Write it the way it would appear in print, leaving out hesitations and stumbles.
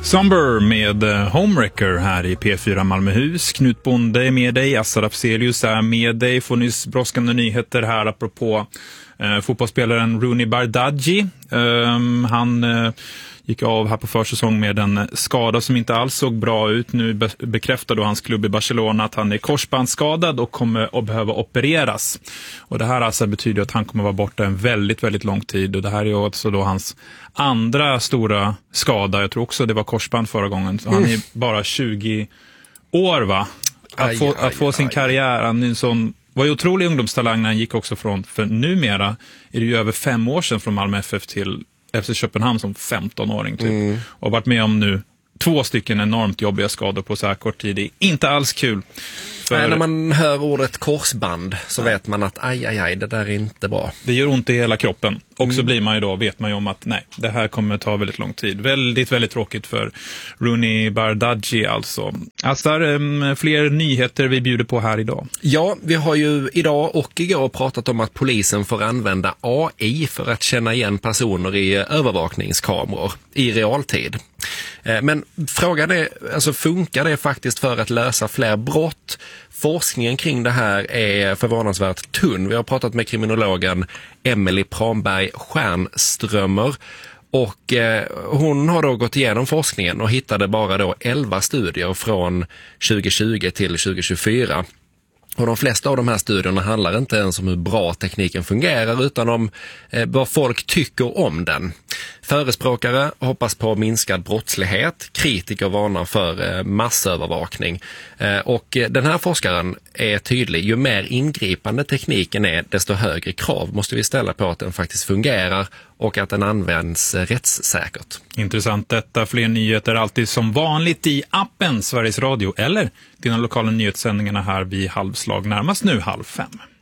Somber med Homewrecker här i P4 Malmöhus. Knut Bonde är med dig, Assad Afzelius är med dig. Får nyss brådskande nyheter här apropå fotbollsspelaren Rooney Bardghji. Han gick av här på försäsong med en skada som inte alls såg bra ut. Nu bekräftar då hans klubb i Barcelona att han är korsbandsskadad och kommer att behöva opereras. Och det här alltså betyder att han kommer att vara borta en väldigt, väldigt lång tid. Och det här är också då hans andra stora skada. Jag tror också det var korsband förra gången. Så han är bara 20 år, va? Att få sin karriär, han är en sån... var ju otrolig ungdomstalang när han gick också från, för numera är det ju över 5 år sedan från Malmö FF till FC Köpenhamn som 15-åring typ. Och varit med om nu 2 stycken enormt jobbiga skador på så här kort tid. Det är inte alls kul. När man hör ordet korsband så vet man att aj, det där är inte bra. Det gör ont i hela kroppen. Och så blir man ju då, vet man ju om att nej, det här kommer ta väldigt lång tid. Väldigt, väldigt tråkigt för Rooney Bardghji alltså. Assar, fler nyheter vi bjuder på här idag. Ja, vi har ju idag och igår pratat om att polisen får använda AI för att känna igen personer i övervakningskameror i realtid. Men frågan är, alltså funkar det faktiskt för att lösa fler brott? Forskningen kring det här är förvånansvärt tunn. Vi har pratat med kriminologen Emily Pramberg Stjernströmer och hon har då gått igenom forskningen och hittade bara då 11 studier från 2020 till 2024. Och de flesta av de här studierna handlar inte ens om hur bra tekniken fungerar utan om vad folk tycker om den. Förespråkare hoppas på minskad brottslighet, kritiker varnar för massövervakning. Och den här forskaren är tydlig, ju mer ingripande tekniken är desto högre krav måste vi ställa på att den faktiskt fungerar och att den används rättssäkert. Intressant detta. Fler nyheter alltid som vanligt i appen Sveriges Radio eller dina lokala nyhetssändningarna här vid halvslag, närmast nu 4:30.